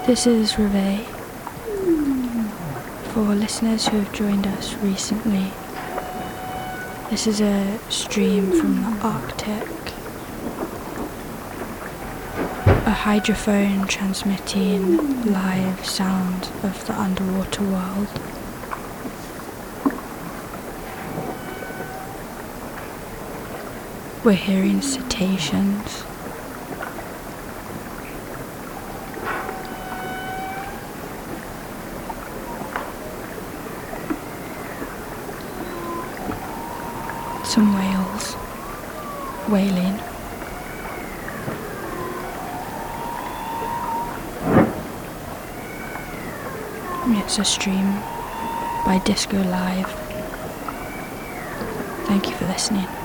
This is Reveille. For listeners who have joined us recently, this is a stream from the Arctic. A hydrophone transmitting live sound of the underwater world. We're hearing cetaceans. Some whales wailing. It's a stream by Disco Live. Thank you for listening.